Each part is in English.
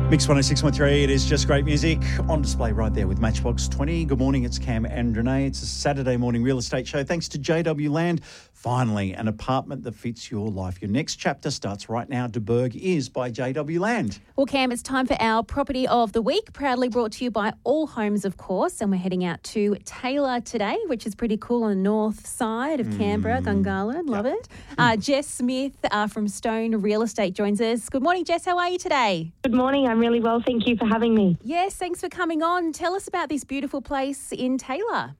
Mix 106.3, it is just great music on display right there with Matchbox 20. Good morning, it's Cam and Renee. It's a Saturday morning real estate show thanks to JW Land. Finally, an apartment that fits your life. Your next chapter starts right now. De Burg is by JW Land. Well, Cam, it's time for our Property of the Week, proudly brought to you by All Homes, of course. And we're heading out to Taylor today, which is pretty cool on the north side of Canberra, Gungahlin. Love it. Jess Smith from Stone Real Estate joins us. Good morning, Jess. How are you today? Good morning. I'm really well. Thank you for having me. Yes, thanks for coming on. Tell us about this beautiful place in Taylor.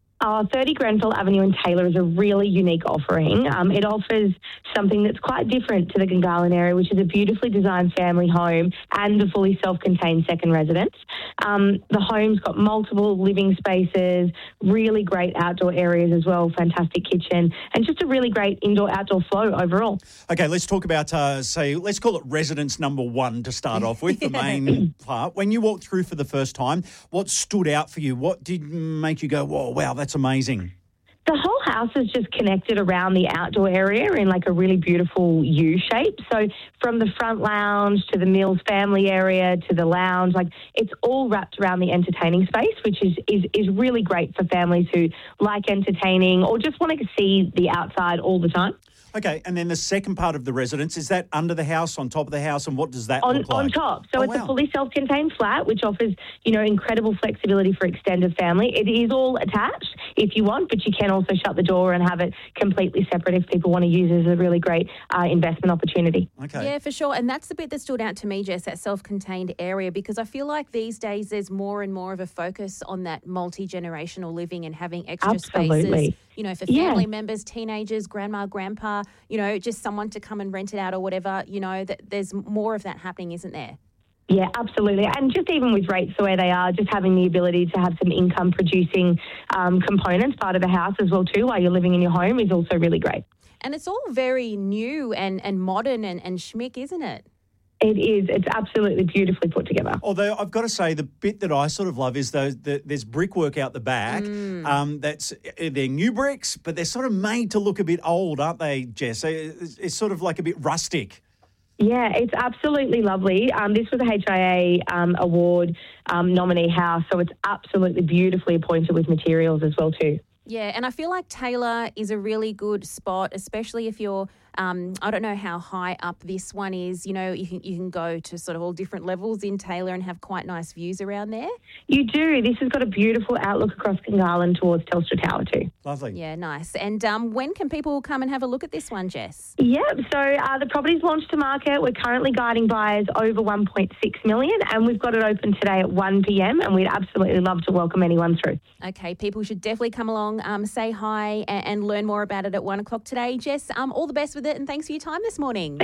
30 Grenfell Avenue in Taylor is a really unique offering. It offers something that's quite different to the Gungahlin area, which is a beautifully designed family home and a fully self-contained second residence. The home's got multiple living spaces, really great outdoor areas as well, fantastic kitchen, and just a really great indoor-outdoor flow overall. Okay, let's talk about, let's call it residence number one to start off with, the main part. When you walked through for the first time, what stood out for you? What did make you go, whoa, wow, that's amazing? The whole house is just connected around the outdoor area in like a really beautiful U shape. So from the front lounge to the Mills family area to the lounge, like it's all wrapped around the entertaining space, which is really great for families who like entertaining or just want to see the outside all the time. Okay, and then the second part of the residence, is that under the house, on top of the house, and what does that look like? On top. So it's a fully self-contained flat, which offers, incredible flexibility for extended family. It is all attached if you want, but you can also shut the door and have it completely separate if people want to use it as a really great investment opportunity. Okay. Yeah, for sure. And that's the bit that stood out to me, Jess, that self-contained area, because I feel like these days there's more and more of a focus on that multi-generational living and having extra spaces. For family members, teenagers, grandma, grandpa, just someone to come and rent it out or whatever, that there's more of that happening, isn't there? Yeah, absolutely. And just even with rates the way they are, just having the ability to have some income producing components part of the house as well too while you're living in your home is also really great. And it's all very new and modern and schmick, isn't it? It is. It's absolutely beautifully put together. Although I've got to say, the bit that I sort of love is there's brickwork out the back. They're new bricks, but they're sort of made to look a bit old, aren't they, Jess? It's sort of like a bit rustic. Yeah, it's absolutely lovely. This was a HIA award nominee house, so it's absolutely beautifully appointed with materials as well too. Yeah, and I feel like Taylor is a really good spot, especially if you're, I don't know how high up this one is. You can go to sort of all different levels in Taylor and have quite nice views around there. You do. This has got a beautiful outlook across Gungahlin towards Telstra Tower too. Lovely. Yeah, nice. And when can people come and have a look at this one, Jess? Yeah, so the property's launched to market. We're currently guiding buyers over 1.6 million and we've got it open today at 1 p.m. and we'd absolutely love to welcome anyone through. Okay, people should definitely come along, say hi and learn more about it at 1 o'clock today. Jess, all the best with it and thanks for your time this morning.